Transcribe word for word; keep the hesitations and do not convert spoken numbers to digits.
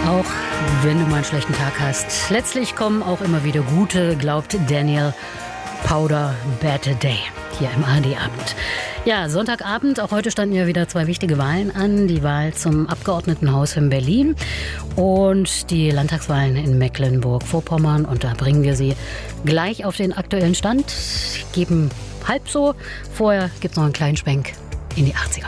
Auch wenn du mal einen schlechten Tag hast. Letztlich kommen auch immer wieder gute, glaubt Daniel Powder, Bad Day hier im A R D-Abend. Ja, Sonntagabend, auch heute standen ja wieder zwei wichtige Wahlen an. Die Wahl zum Abgeordnetenhaus in Berlin und die Landtagswahlen in Mecklenburg-Vorpommern. Und da bringen wir Sie gleich auf den aktuellen Stand, geben halb so. Vorher gibt es noch einen kleinen Schwenk in die achtziger.